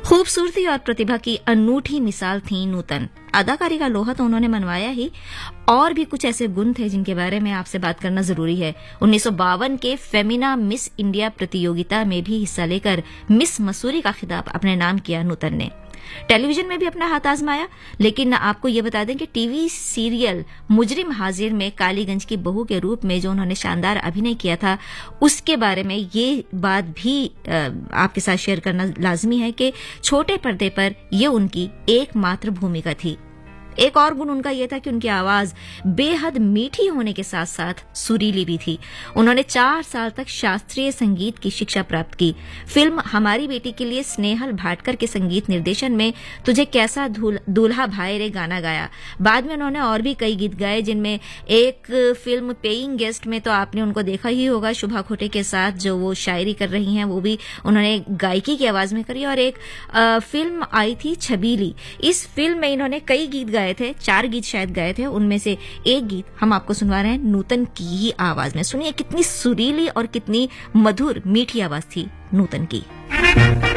खूबसूरती और प्रतिभा की अनूठी मिसाल थी नूतन। अदाकारी का लोहा तो उन्होंने मनवाया ही, और भी कुछ ऐसे गुण थे जिनके बारे में आपसे बात करना जरूरी है। 1952 के फेमिना मिस इंडिया प्रतियोगिता में भी हिस्सा लेकर मिस मसूरी का खिताब अपने नाम किया नूतन ने। टेलीविजन में भी अपना हाथ आजमाया, लेकिन आपको ये बता दें कि टीवी सीरियल मुजरिम हाजिर में कालीगंज की बहू के रूप में जो उन्होंने शानदार अभिनय किया था, उसके बारे में ये बात भी आपके साथ शेयर करना लाजमी है कि छोटे पर्दे पर ये उनकी एकमात्र भूमिका थी। एक और गुण उनका यह था कि उनकी आवाज बेहद मीठी होने के साथ साथ सुरीली भी थी। उन्होंने 4 साल तक शास्त्रीय संगीत की शिक्षा प्राप्त की। फिल्म हमारी बेटी के लिए स्नेहल भाटकर के संगीत निर्देशन में तुझे कैसा दूल्हा भाई रे गाना गाया। बाद में उन्होंने और भी कई गीत गाए, जिनमें एक फिल्म पेइंग गेस्ट में तो आपने उनको देखा ही होगा, शुभा खोटे के साथ जो वो शायरी कर रही हैं, वो भी उन्होंने गायकी की आवाज में करी। और एक फिल्म आई थी छबीली, इस फिल्म में इन्होंने कई गीत गाए थे, 4 गीत शायद गाए थे। उनमें से एक गीत हम आपको सुनवा रहे हैं नूतन की ही आवाज में। सुनिए कितनी सुरीली और कितनी मधुर मीठी आवाज थी नूतन की।